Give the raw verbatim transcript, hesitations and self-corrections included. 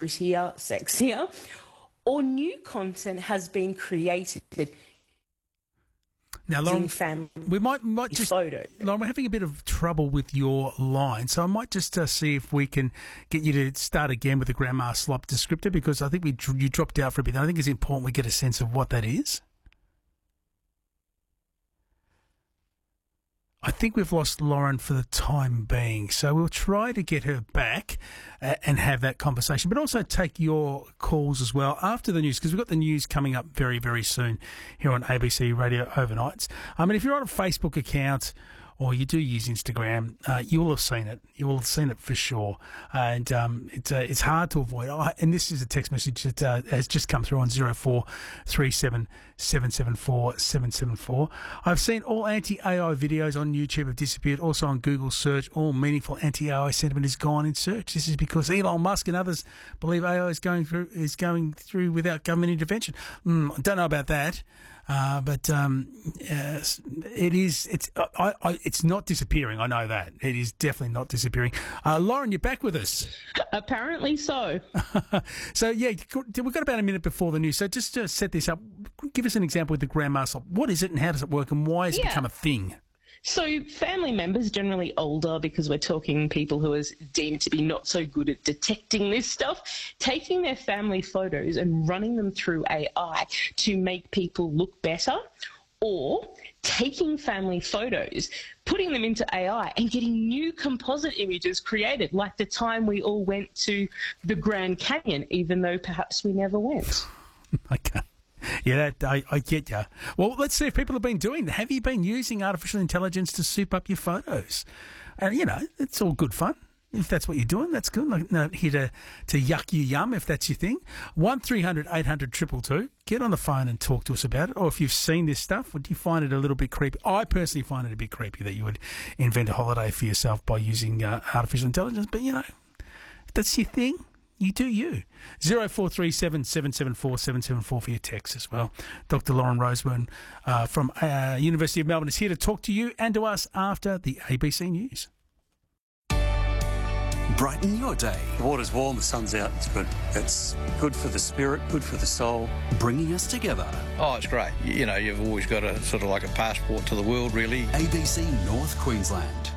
prettier, sexier, or new content has been created. Now, Lauren, we might might just photo. Lauren, we're having a bit of trouble with your line, so I might just uh, see if we can get you to start again with the Grandma Slop descriptor, because I think we you dropped out for a bit. I think it's important we get a sense of what that is. I think we've lost Lauren for the time being, so we'll try to get her back uh, and have that conversation, but also take your calls as well after the news, because we've got the news coming up very, very soon here on A B C Radio Overnights. I mean, if you're on a Facebook account or you do use Instagram, uh, you will have seen it. You will have seen it for sure. And um, it's uh, it's hard to avoid. I, and this is a text message that uh, has just come through on zero four three seven seven seven four seven seven four. I've seen all anti-A I videos on YouTube have disappeared. Also on Google search, all meaningful anti-A I sentiment is gone in search. This is because Elon Musk and others believe A I is going through is going through without government intervention. Mm, I don't know about that. Uh, but um, yes, it is. It's I, I, it's not disappearing. I know that it is definitely not disappearing. Uh, Lauren, you're back with us. Apparently so. So yeah, we've got about a minute before the news. So just to set this up, give us an example with the Grandma Slop. What is it, and how does it work, and why has it Yeah. become a thing? So family members, generally older, because we're talking people who are deemed to be not so good at detecting this stuff, taking their family photos and running them through A I to make people look better, or taking family photos, putting them into A I and getting new composite images created, like the time we all went to the Grand Canyon, even though perhaps we never went. Okay. Yeah, that, I, I get you. Well, let's see if people have been doing that. Have you been using artificial intelligence to soup up your photos? And, you know, it's all good fun. If that's what you're doing, that's good. Like, no, here to, to yuck you yum if that's your thing. one three hundred eight hundred two two two. Get on the phone and talk to us about it. Or if you've seen this stuff, would you find it a little bit creepy? I personally find it a bit creepy that you would invent a holiday for yourself by using uh, artificial intelligence. But, you know, if that's your thing, you do you. zero four three seven seven seven four seven seven four for your text as well. Doctor Lauren Roseburn uh, from uh, University of Melbourne is here to talk to you and to us after the A B C News. Brighten your day. The water's warm, the sun's out, it's good. It's good for the spirit, good for the soul. Bringing us together. Oh, it's great. You know, you've always got a sort of like a passport to the world, really. A B C North Queensland.